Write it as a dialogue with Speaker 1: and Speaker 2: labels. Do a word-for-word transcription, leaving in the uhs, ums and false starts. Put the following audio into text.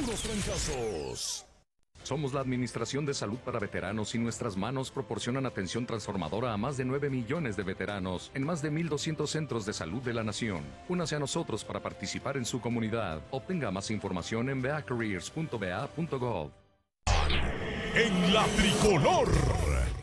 Speaker 1: puros trancazos.
Speaker 2: Somos la Administración de Salud para Veteranos y nuestras manos proporcionan atención transformadora a más de nueve millones de veteranos en más de mil doscientos centros de salud de la nación. Únase a nosotros para participar en su comunidad. Obtenga más información en v a careers punto v a punto gov.
Speaker 1: En la tricolor.